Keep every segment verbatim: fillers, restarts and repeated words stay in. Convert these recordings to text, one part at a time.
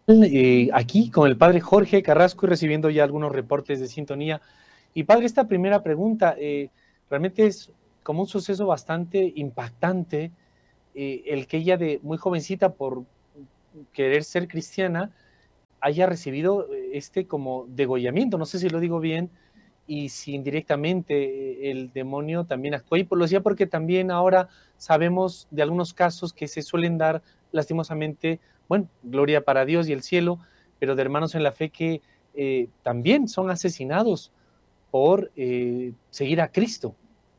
Eh, aquí con el padre Jorge Carrasco y recibiendo ya algunos reportes de sintonía. Y padre, esta primera pregunta eh, realmente es como un suceso bastante impactante, eh, el que ella de muy jovencita por querer ser cristiana haya recibido este como degollamiento, no sé si lo digo bien, y si indirectamente el demonio también actúa. Y por lo decía porque también ahora sabemos de algunos casos que se suelen dar lastimosamente, bueno, gloria para Dios y el cielo, pero de hermanos en la fe que eh, también son asesinados por eh, seguir a Cristo.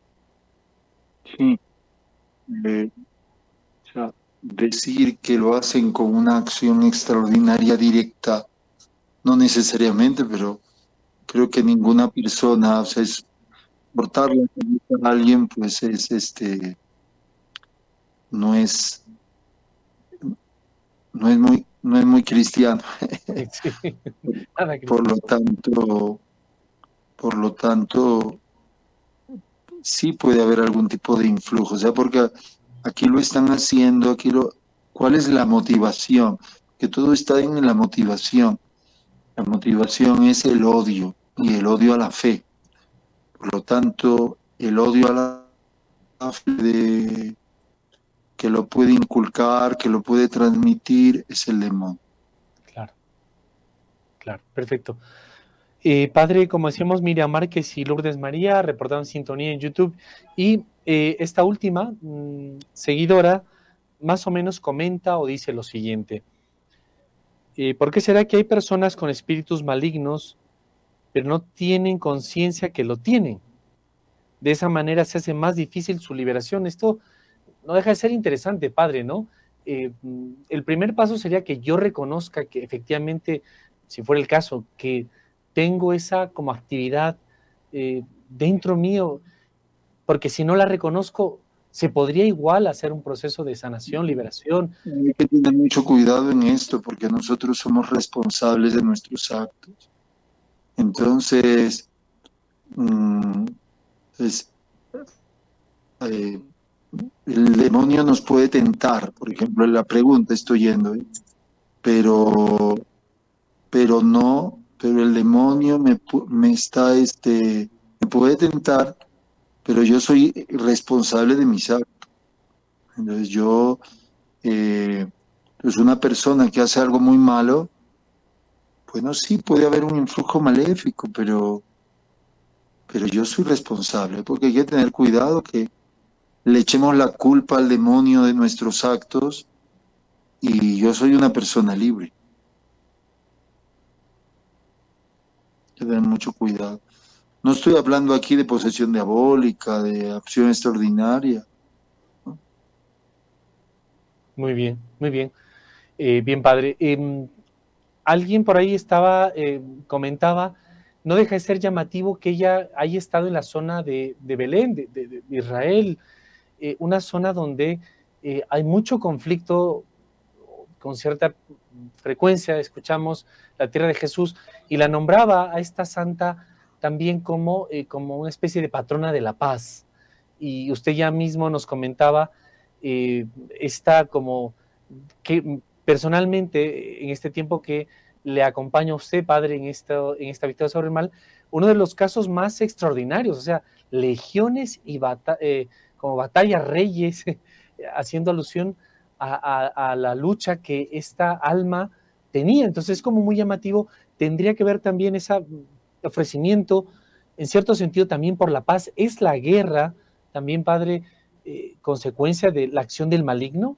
Sí, eh, o sea, decir que lo hacen con una acción extraordinaria directa, no necesariamente, pero creo que ninguna persona, o sea, es cortarle la cabeza a alguien, pues es este, no es, no es muy, no es muy cristiano. Sí, nada Por lo cristiano. tanto, por lo tanto, sí puede haber algún tipo de influjo, o sea, porque aquí lo están haciendo, aquí lo, ¿cuál es la motivación? Que todo está en la motivación. La motivación es el odio y el odio a la fe. Por lo tanto, el odio a la fe de- que lo puede inculcar, que lo puede transmitir, es el demonio. Claro, claro, perfecto. Eh, padre, como decíamos, Miriam Márquez y Lourdes María reportaron sintonía en YouTube y eh, esta última mmm, seguidora más o menos comenta o dice lo siguiente. Eh, ¿Por qué será que hay personas con espíritus malignos pero no tienen conciencia que lo tienen? De esa manera se hace más difícil su liberación. Esto no deja de ser interesante, padre, ¿no? Eh, el primer paso sería que yo reconozca que efectivamente, si fuera el caso, que tengo esa como actividad eh, dentro mío, porque si no la reconozco, se podría igual hacer un proceso de sanación, liberación. Hay que tener mucho cuidado en esto porque nosotros somos responsables de nuestros actos. Entonces, mm, es, eh, el demonio nos puede tentar, por ejemplo, en la pregunta estoy yendo, ¿eh? pero, pero no, pero el demonio me, pu- me está, este, me puede tentar, pero yo soy responsable de mis actos. Entonces yo, eh, pues una persona que hace algo muy malo, bueno, sí puede haber un influjo maléfico, pero, pero yo soy responsable, porque hay que tener cuidado que le echemos la culpa al demonio de nuestros actos y yo soy una persona libre. Hay que tener mucho cuidado. No estoy hablando aquí de posesión diabólica, de acción extraordinaria, ¿no? Muy bien, muy bien. Eh, bien, padre. Eh, alguien por ahí estaba, eh, comentaba, no deja de ser llamativo que ella haya estado en la zona de, de Belén, de, de, de Israel, eh, una zona donde eh, hay mucho conflicto con cierta frecuencia, escuchamos la tierra de Jesús, y la nombraba a esta santa también como, eh, como una especie de patrona de la paz. Y usted ya mismo nos comentaba eh, esta como que personalmente en este tiempo que le acompaña a usted, padre, en, esto, en esta victoria sobre el mal, uno de los casos más extraordinarios, o sea, legiones y bata eh, como batallas reyes, haciendo alusión a, a, a, la lucha que esta alma tenía. Entonces es como muy llamativo, tendría que ver también ese ofrecimiento, en cierto sentido también por la paz. ¿Es la guerra también, padre, eh, consecuencia de la acción del maligno?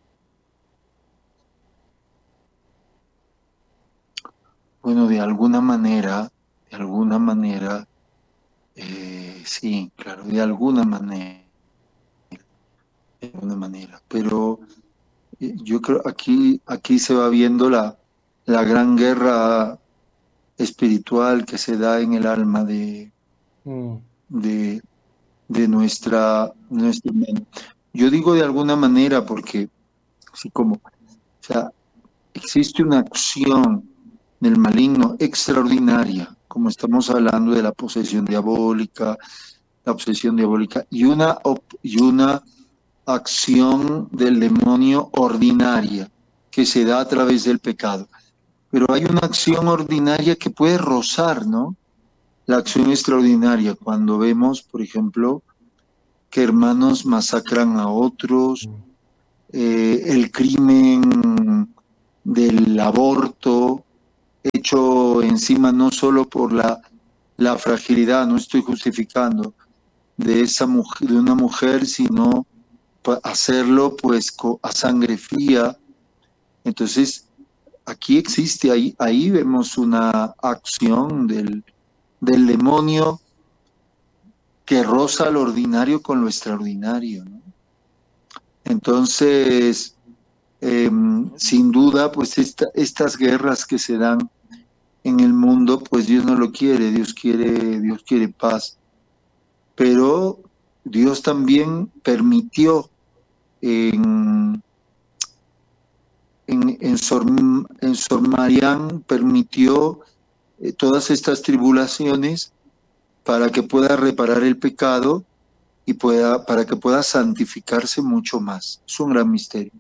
Bueno, de alguna manera, de alguna manera, eh, sí, claro, de alguna manera, de alguna manera. Pero eh, yo creo aquí, aquí se va viendo la, la gran guerra espiritual que se da en el alma de, Mm, de, de nuestra, nuestra mente. Yo digo de alguna manera porque, así como, o sea, existe una acción del maligno extraordinaria, como estamos hablando de la posesión diabólica, la obsesión diabólica, y una, op- y una acción del demonio ordinaria que se da a través del pecado. pero hay una acción ordinaria que puede rozar, ¿no? La acción extraordinaria, cuando vemos, por ejemplo, que hermanos masacran a otros, eh, el crimen del aborto, hecho encima no solo por la, la fragilidad, no estoy justificando, de, esa mujer, de una mujer, sino hacerlo pues a sangre fría. Entonces, aquí existe, ahí, ahí vemos una acción del, del demonio que roza lo ordinario con lo extraordinario, ¿no? Entonces, eh, sin duda, pues esta, estas guerras que se dan en el mundo, pues Dios no lo quiere, Dios quiere, Dios quiere paz. Pero Dios también permitió en, en, en, Sor, en Sor Marián, permitió eh, todas estas tribulaciones para que pueda reparar el pecado y pueda, para que pueda santificarse mucho más. Es un gran misterio.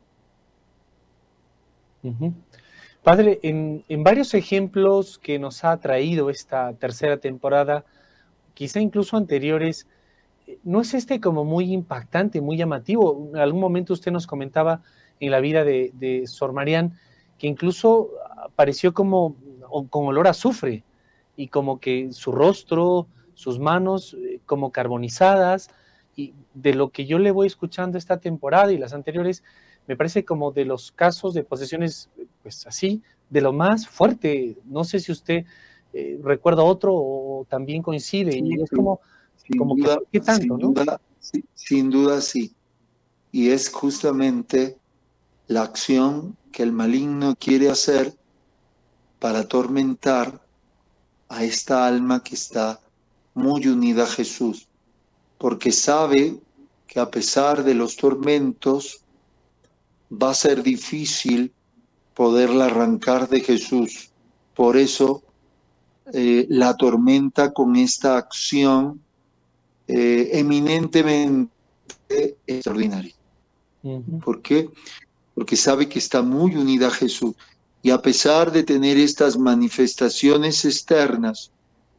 Uh-huh. Padre, en, en varios ejemplos que nos ha traído esta tercera temporada, quizá incluso anteriores, ¿no es este como muy impactante, muy llamativo? En algún momento usted nos comentaba en la vida de, de Sor Marián que incluso apareció como con olor a azufre y como que su rostro, sus manos como carbonizadas, y de lo que yo le voy escuchando esta temporada y las anteriores, me parece como de los casos de posesiones, pues así, de lo más fuerte. No sé si usted eh, recuerda otro o también coincide, Sí, y es sí. como, Sin como duda, que, ¿qué tanto, sin no? duda, sí, sin duda sí. Y es justamente la acción que el maligno quiere hacer para atormentar a esta alma que está muy unida a Jesús, porque sabe que a pesar de los tormentos va a ser difícil poderla arrancar de Jesús. Por eso eh, la atormenta con esta acción eh, eminentemente extraordinaria. Uh-huh. ¿Por qué? Porque sabe que está muy unida a Jesús. Y a pesar de tener estas manifestaciones externas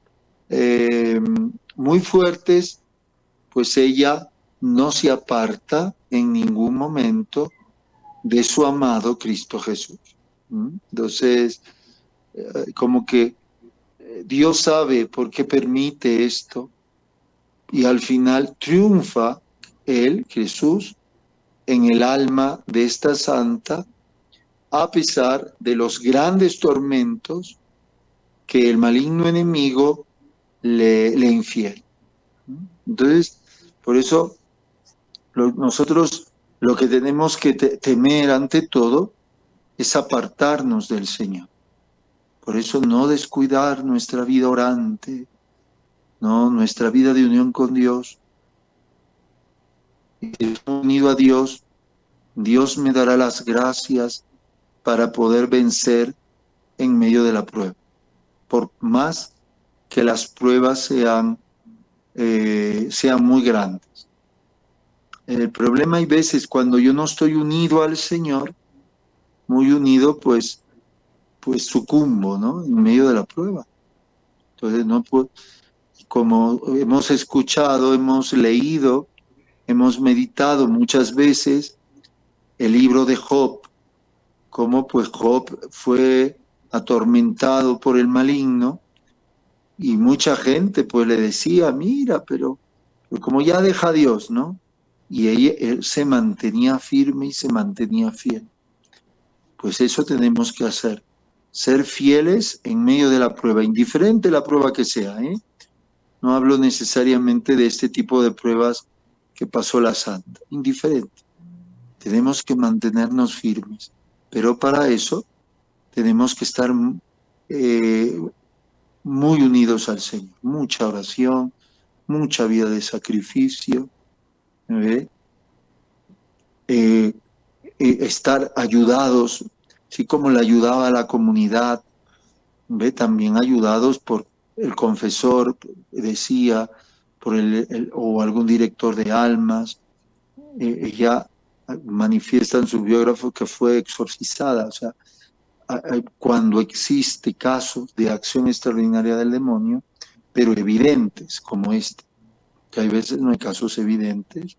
eh, muy fuertes, pues ella no se aparta en ningún momento de su amado Cristo Jesús. ¿Mm? Entonces, eh, como que Dios sabe por qué permite esto y al final triunfa Él, Jesús, en el alma de esta santa, a pesar de los grandes tormentos que el maligno enemigo le, le infiere. Entonces, por eso lo, nosotros lo que tenemos que te, temer ante todo es apartarnos del Señor. Por eso no descuidar nuestra vida orante, no, nuestra vida de unión con Dios. Si estoy unido a Dios, Dios me dará las gracias para poder vencer en medio de la prueba. Por más que las pruebas sean, eh, sean muy grandes. El problema hay veces cuando yo no estoy unido al Señor, muy unido, pues, pues sucumbo, ¿no? En medio de la prueba. Entonces, no puedo, como hemos escuchado, hemos leído, hemos meditado muchas veces el libro de Job, cómo pues Job fue atormentado por el maligno y mucha gente pues le decía, mira, pero, pero como ya deja a Dios, ¿no? Y ella, él se mantenía firme y se mantenía fiel. Pues eso tenemos que hacer, ser fieles en medio de la prueba, indiferente la prueba que sea, ¿eh? No hablo necesariamente de este tipo de pruebas que pasó la santa, indiferente. Tenemos que mantenernos firmes, pero para eso tenemos que estar eh, muy unidos al Señor, mucha oración, mucha vida de sacrificio, ¿eh? Eh, eh, estar ayudados, así como le ayudaba a la comunidad, ¿ve? También ayudados por el confesor, decía, por el, el, o algún director de almas. Eh, ella manifiesta en su biógrafo que fue exorcizada, o sea, cuando existe casos de acción extraordinaria del demonio, pero evidentes como este, que hay veces no hay casos evidentes,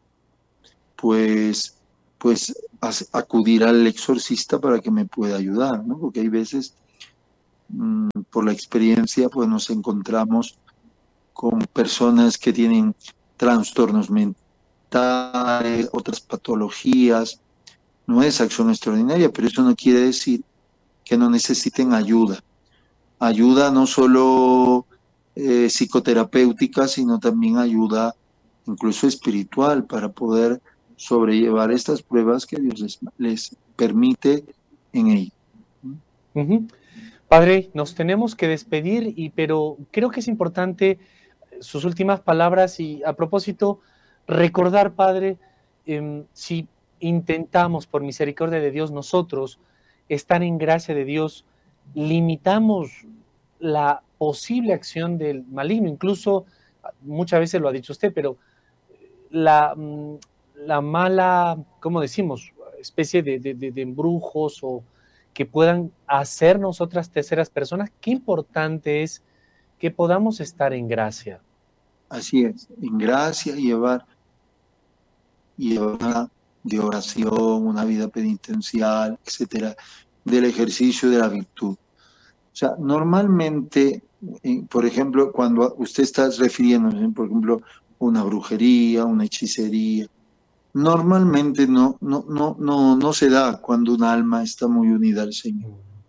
pues, pues acudir al exorcista para que me pueda ayudar, ¿no? Porque hay veces, mmm, por la experiencia, pues nos encontramos con personas que tienen trastornos mentales, otras patologías. No es acción extraordinaria, pero eso no quiere decir que no necesiten ayuda. Ayuda no solo eh, psicoterapéutica, sino también ayuda incluso espiritual para poder sobrellevar estas pruebas que Dios les, les permite en ello. Uh-huh. Padre, nos tenemos que despedir, y, pero creo que es importante sus últimas palabras y, a propósito, recordar, Padre, eh, si intentamos, por misericordia de Dios, nosotros estar en gracia de Dios, limitamos la posible acción del maligno. Incluso, muchas veces lo ha dicho usted, pero la, la mala, ¿cómo decimos?, especie de, de, de, de embrujos o que puedan hacernos otras terceras personas. Qué importante es que podamos estar en gracia. Así es, en gracia, llevar, llevar una de oración, una vida penitencial, etcétera, del ejercicio de la virtud. O sea, normalmente, eh, por ejemplo, cuando usted está refiriéndose, por ejemplo, una brujería, una hechicería, normalmente no, no, no, no, no se da cuando un alma está muy unida al Señor.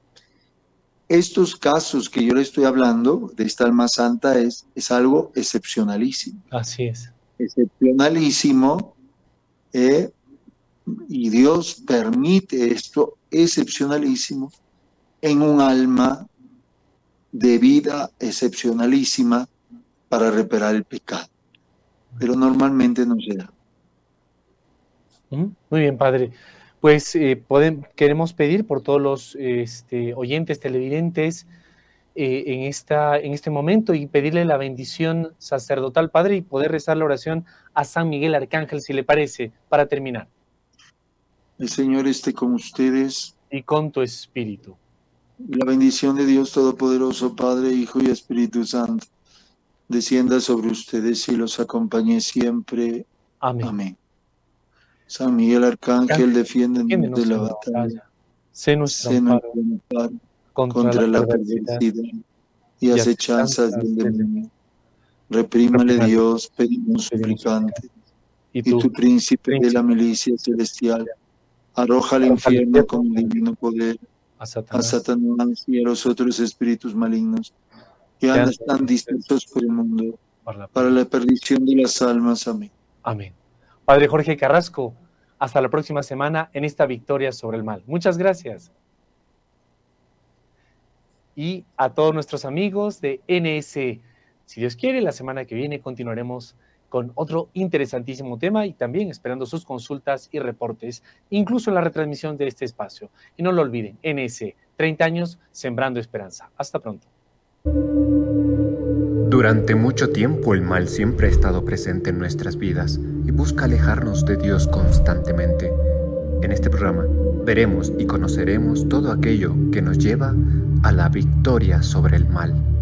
Estos casos que yo le estoy hablando, de esta alma santa, es, es algo excepcionalísimo. Así es. Excepcionalísimo, eh, y Dios permite esto excepcionalísimo en un alma de vida excepcionalísima para reparar el pecado. Pero normalmente no se da. Muy bien, Padre. Pues eh, podemos, queremos pedir por todos los este, oyentes, televidentes, eh, en, esta, en este momento, y pedirle la bendición sacerdotal, Padre, y poder rezar la oración a San Miguel Arcángel, si le parece, para terminar. El Señor esté con ustedes. Y con tu espíritu. La bendición de Dios Todopoderoso, Padre, Hijo y Espíritu Santo, descienda sobre ustedes y los acompañe siempre. Amén. Amén. San Miguel Arcángel, defiéndenos de la batalla. batalla. Sé nuestro Sé amparo nuestro amparo contra, contra la la perversidad perversidad y acechanzas del demonio. Reprímale Dios, pedimos suplicante. Y tu, y tu príncipe, príncipe de la milicia celestial, arroja al infierno con el divino poder a Satanás. a Satanás y a los otros espíritus malignos que andan tan dispersos por el mundo, para la, para la perdición de las almas. Amén. Amén. Padre Jorge Carrasco, hasta la próxima semana en esta victoria sobre el mal. Muchas gracias. Y a todos nuestros amigos de N S, si Dios quiere, la semana que viene continuaremos con otro interesantísimo tema, y también esperando sus consultas y reportes, incluso en la retransmisión de este espacio. Y no lo olviden, N S, treinta años sembrando esperanza. Hasta pronto. Durante mucho tiempo el mal siempre ha estado presente en nuestras vidas y busca alejarnos de Dios constantemente. En este programa veremos y conoceremos todo aquello que nos lleva a la victoria sobre el mal.